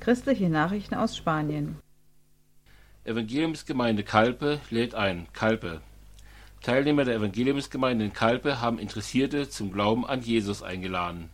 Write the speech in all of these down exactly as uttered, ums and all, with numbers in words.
Christliche Nachrichten aus Spanien. Evangeliumsgemeinde Calpe lädt ein. Calpe. Teilnehmer der Evangeliumsgemeinde in Calpe haben Interessierte zum Glauben an Jesus eingeladen.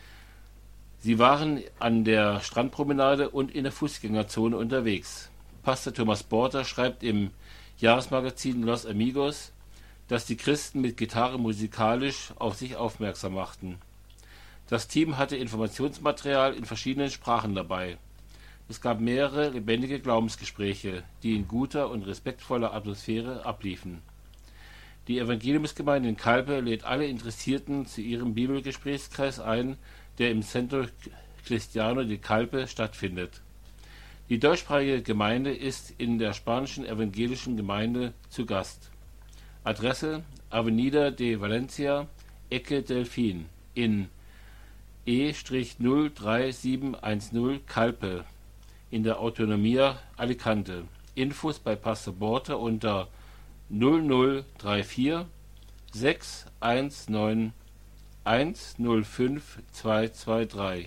Sie waren an der Strandpromenade und in der Fußgängerzone unterwegs. Pastor Thomas Porter schreibt im Jahresmagazin Los Amigos, dass die Christen mit Gitarre musikalisch auf sich aufmerksam machten. Das Team hatte Informationsmaterial in verschiedenen Sprachen dabei. Es gab mehrere lebendige Glaubensgespräche, die in guter und respektvoller Atmosphäre abliefen. Die Evangeliumsgemeinde in Calpe lädt alle Interessierten zu ihrem Bibelgesprächskreis ein, der im Centro Cristiano de Calpe stattfindet. Die deutschsprachige Gemeinde ist in der spanischen evangelischen Gemeinde zu Gast. Adresse: Avenida de Valencia, Ecke Delfin in E null drei sieben eins null Calpe in der Autonomia Alicante. Infos bei Pastor Porter unter null null drei vier sechs eins neun eins null fünf zwei zwei drei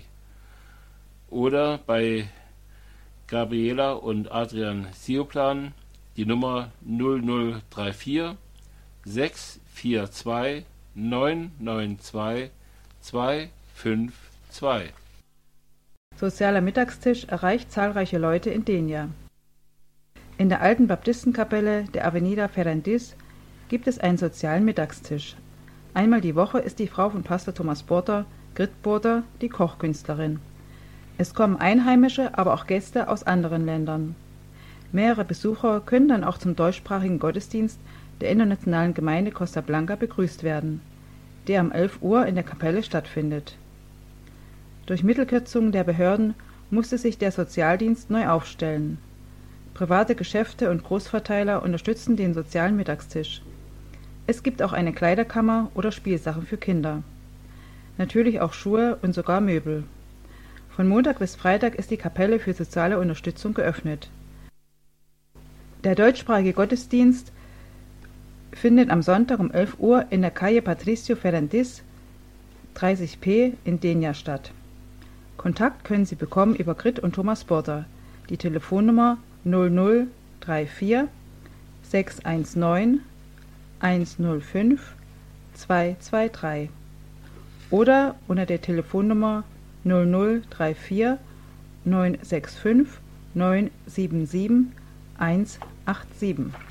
oder bei Gabriela und Adrian Sioplan die Nummer null null drei vier sechs vier zwei neun neun zwei zwei fünf zwei. Sozialer Mittagstisch erreicht zahlreiche Leute in Denia. In der alten Baptistenkapelle der Avenida Ferrandis gibt es einen sozialen Mittagstisch. Einmal die Woche ist die Frau von Pastor Thomas Porter, Grit Porter, die Kochkünstlerin. Es kommen Einheimische, aber auch Gäste aus anderen Ländern. Mehrere Besucher können dann auch zum deutschsprachigen Gottesdienst der Internationalen Gemeinde Costa Blanca begrüßt werden, der um elf Uhr in der Kapelle stattfindet. Durch Mittelkürzungen der Behörden musste sich der Sozialdienst neu aufstellen. Private Geschäfte und Großverteiler unterstützen den sozialen Mittagstisch. Es gibt auch eine Kleiderkammer oder Spielsachen für Kinder. Natürlich auch Schuhe und sogar Möbel. Von Montag bis Freitag ist die Kapelle für soziale Unterstützung geöffnet. Der deutschsprachige Gottesdienst findet am Sonntag um elf Uhr in der Calle Patricio Ferrandis dreißig p in Denia statt. Kontakt können Sie bekommen über Grit und Thomas Porter. Die Telefonnummer null null drei vier sechs eins neun eins null fünf zwei zwei drei oder unter der Telefonnummer null null drei vier neun sechs fünf neun sieben sieben eins acht sieben.